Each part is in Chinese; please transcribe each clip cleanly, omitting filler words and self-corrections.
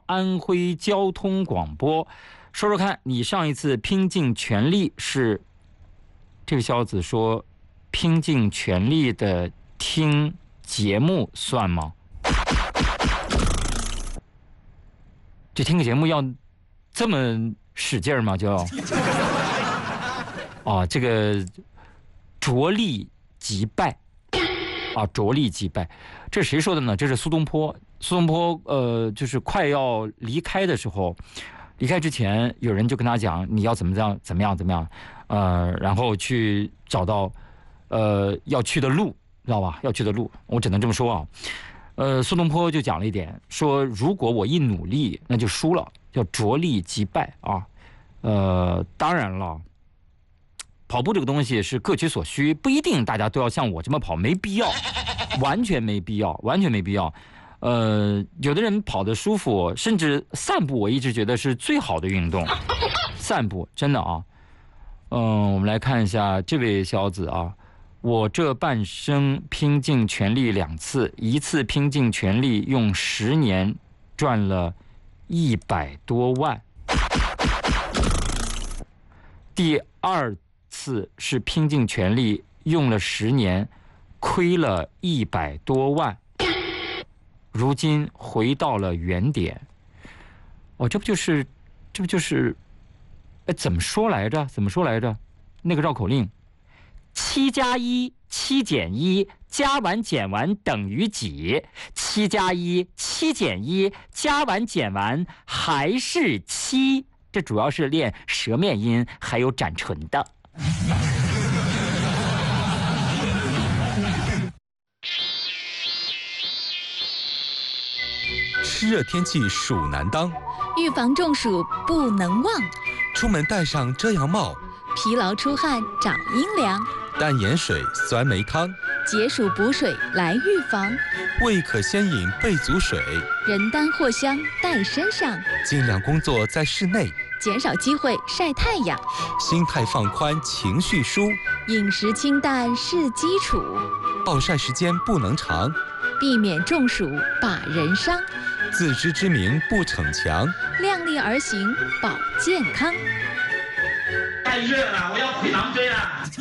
安徽交通广播，说说看你上一次拼尽全力是？这位小子说，拼尽全力的听节目算吗？这听个节目要这么使劲吗？就这个着力击败着力击败，这是谁说的呢？这是苏东坡。苏东坡就是快要离开的时候，离开之前有人就跟他讲，你要怎么样，然后去找到要去的路，知道吧？要去的路，我只能这么说啊。苏东坡就讲了一点，说如果我一努力，那就输了，叫着力击败啊。当然了，跑步这个东西是各取所需，不一定大家都要像我这么跑，没必要，完全没必要。有的人跑得舒服，甚至散步，我一直觉得是最好的运动。散步真的啊。我们来看一下这位小子啊，我这半生拼尽全力2次，一次拼尽全力用10年赚了100多万，第2次是拼尽全力用了10年，亏了100多万。如今回到了原点，这不就是怎么说来着？那个绕口令，7+1 7减1加完减完等于几？7+1 7减1加完减完还是7。这主要是练舌面音，还有展唇的。 湿热天气暑难当， 预防中暑不能忘。 出门戴上遮阳帽， 疲劳出汗找阴凉。 淡盐水、酸梅汤， 解暑补水来预防。 未可先饮备足水， 人丹藿香带身上。 尽量工作在室内， 减少机会晒太阳。 心态放宽，情绪舒。 饮食清淡是基础， 暴晒时间不能长， 避免中暑把人伤。 自知之明不逞强， 量力而行保健康。 太热了，我要回狼追了。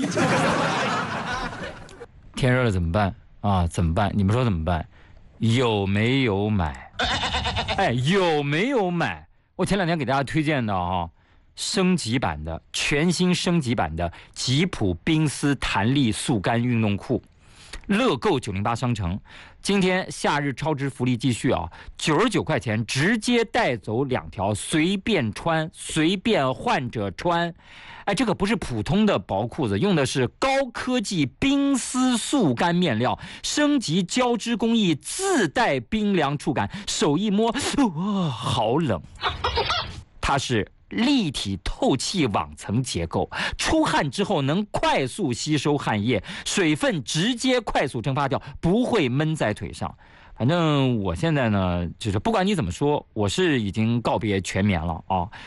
天热了怎么办啊？怎么办？你们说怎么办？有没有买？有没有买？我前2天给大家推荐的升级版的全新升级版的吉普冰丝弹力速干运动裤。乐购908商城，今天夏日超值福利继续99块钱直接带走2条，随便穿，随便换着穿。这个不是普通的薄裤子，用的是高科技冰丝速干面料，升级胶织工艺，自带冰凉触感，手一摸，好冷。它是立体透气网层结构，出汗之后能快速吸收汗液，水分直接快速蒸发掉，不会闷在腿上。反正我现在呢，就是不管你怎么说，我是已经告别全棉了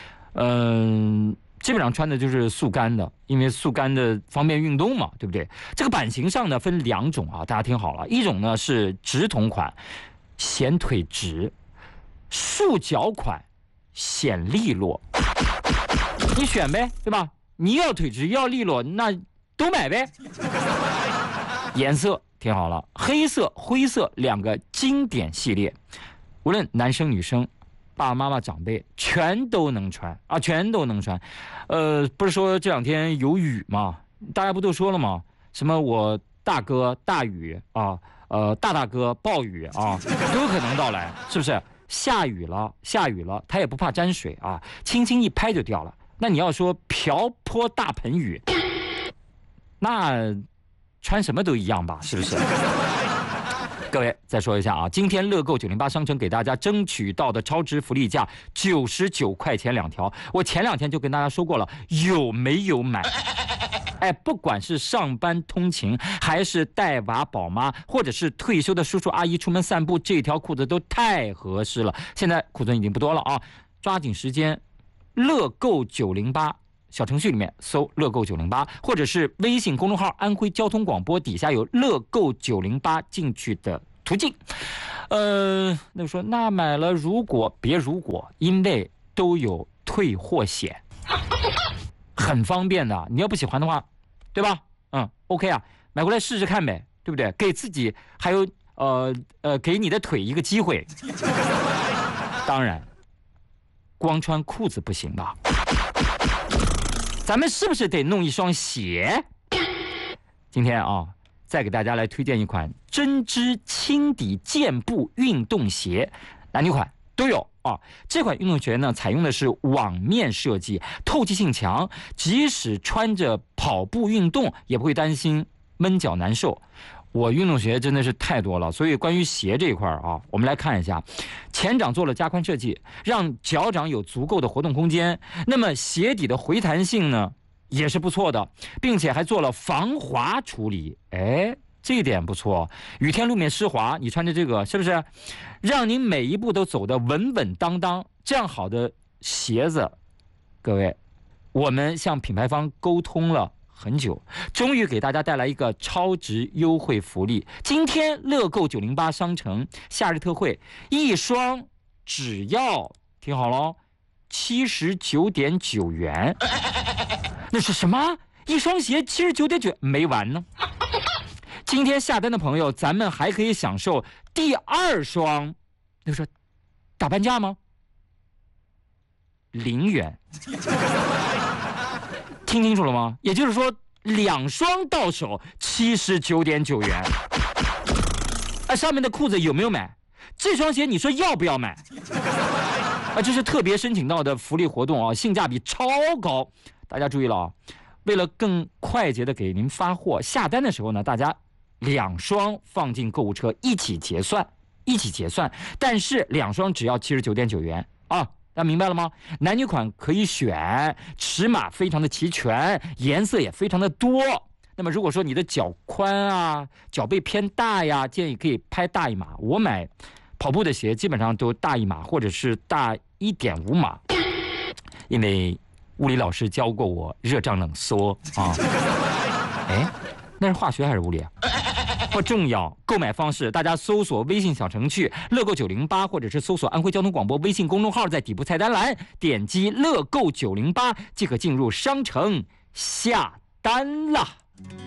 基本上穿的就是速干的，因为速干的方便运动嘛，对不对？这个版型上呢分2种大家听好了，一种呢是直筒款，显腿直；束脚款，显利落。你选呗，对吧？你要腿直要利落，那都买呗。颜色听好了，黑色、灰色2个经典系列，无论男生女生，爸爸妈妈长辈全都能穿全都能穿。不是说这2天有雨吗？大家不都说了吗？什么我大哥大雨大哥暴雨都有可能到来，是不是？下雨了，它也不怕沾水轻轻一拍就掉了。那你要说瓢泼大盆雨，那穿什么都一样吧，是不是？各位再说一下今天乐购908商城给大家争取到的超值福利价99块钱2条，我前2天就跟大家说过了，有没有买？不管是上班通勤，还是带娃宝妈，或者是退休的叔叔阿姨出门散步，这条裤子都太合适了。现在库存已经不多了抓紧时间，乐购908小程序里面搜乐购908，或者是微信公众号安徽交通广播底下有乐购908进去的途径。那说那买了别如果，因为都有退货险，很方便的。你要不喜欢的话，对吧？OK 啊，买回来试试看呗，对不对？给自己还有给你的腿一个机会。当然，光穿裤子不行吧？咱们是不是得弄一双鞋？今天再给大家来推荐一款针织轻底健步运动鞋，男女款都有啊。这款运动鞋呢，采用的是网面设计，透气性强，即使穿着跑步运动，也不会担心闷脚难受。我运动鞋真的是太多了，所以关于鞋这一块我们来看一下，前掌做了加宽设计，让脚掌有足够的活动空间。那么鞋底的回弹性呢，也是不错的，并且还做了防滑处理。这一点不错，雨天路面湿滑，你穿着这个是不是让您每一步都走得稳稳当当？这样好的鞋子，各位，我们向品牌方沟通了很久，终于给大家带来一个超值优惠福利。今天乐购908商城夏日特惠，一双只要听好了，79.9元。那是什么？一双鞋79.9没完呢。今天下单的朋友，咱们还可以享受第2双。那说打半价吗？0元。听清楚了吗？也就是说2双到手79.9元。上面的裤子有没有买？这双鞋你说要不要买？这是特别申请到的福利活动性价比超高。大家注意了为了更快捷的给您发货，下单的时候呢，大家2双放进购物车一起结算，但是2双只要79.9元大家明白了吗？男女款可以选，尺码非常的齐全，颜色也非常的多。那么如果说你的脚宽脚背偏大呀，建议可以拍大一码。我买跑步的鞋基本上都大一码或者是大1.5码，因为物理老师教过我热胀冷缩那是化学还是物理不重要。购买方式，大家搜索微信小程序乐购908，或者是搜索安徽交通广播微信公众号，在底部菜单栏点击乐购908即可进入商城下单了。